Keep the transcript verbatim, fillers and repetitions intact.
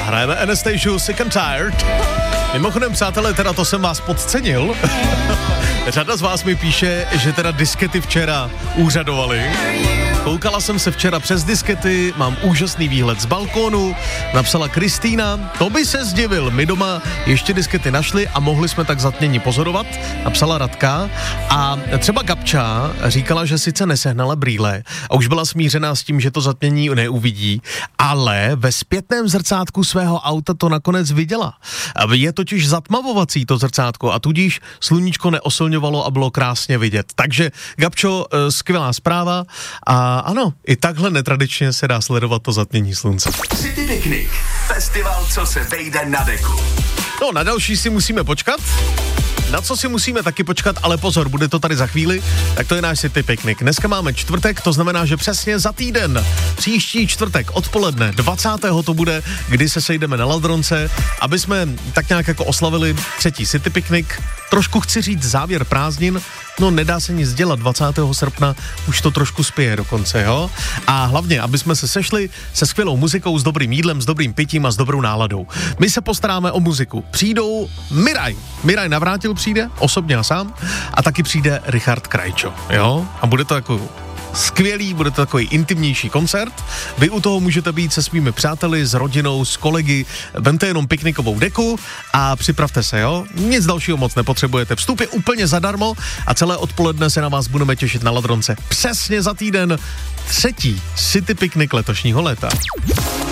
hrajeme Anastasia Sick and Tired. Mimochodem, přátelé, teda to jsem vás podcenil. Řada z vás mi píše, že teda diskety včera úřadovaly. Koukala jsem se včera přes diskety, mám úžasný výhled z balkónu, napsala Kristýna, to by se zdivil, my doma ještě diskety našli a mohli jsme tak zatmění pozorovat, napsala Radka. A třeba Gabča říkala, že sice nesehnala brýle a už byla smířená s tím, že to zatmění neuvidí, ale ve zpětném zrcátku svého auta to nakonec viděla. Je totiž zatmavovací to zrcátko a tudíž sluníčko neoslňovalo a bylo krásně vidět. Takže Gabčo, skvělá zpráva a ano, i takhle netradičně se dá sledovat to zatmění slunce. City Picnic, festival, co se vejde na deku. No, na další si musíme počkat. Na co si musíme taky počkat, ale pozor, bude to tady za chvíli, tak to je náš City Picnic. Dneska máme čtvrtek, to znamená, že přesně za týden, příští čtvrtek odpoledne, dvacátého to bude, kdy se sejdeme na Ladronce, aby jsme tak nějak jako oslavili třetí City Picnic. Trošku chci říct závěr prázdnin, no nedá se nic dělat, dvacátého srpna už to trošku spěje dokonce, jo? A hlavně, aby jsme se sešli se skvělou muzikou, s dobrým jídlem, s dobrým pitím a s dobrou náladou. My se postaráme o muziku. Přijdou Miraj. Miraj Navrátil přijde, osobně a sám, a taky přijde Richard Krajčo, jo? A bude to jako skvělý, bude to takový intimnější koncert. Vy u toho můžete být se svými přáteli, s rodinou, s kolegy, vemte jenom piknikovou deku a připravte se, jo? Nic dalšího moc nepotřebujete. Vstup je úplně zadarmo a celé odpoledne se na vás budeme těšit na Ladronce. Přesně za týden třetí City Picnic letošního léta.